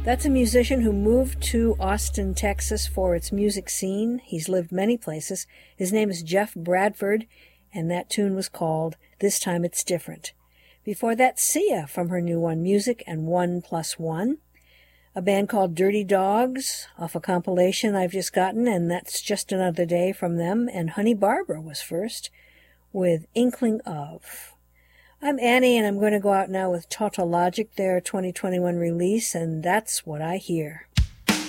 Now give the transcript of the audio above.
That's a musician who moved to Austin, Texas for its music scene. He's lived many places. His name is Jeff Bradford, and that tune was called This Time It's Different. Before that, Sia from her new one, Music and 1+1. A band called Dirty Dogs off a compilation I've just gotten, and that's Just Another Day from them. And Honey Barbara was first with Inkling Of. I'm Annie, and I'm going to go out now with Tautologic, their 2021 release, and That's What I Hear.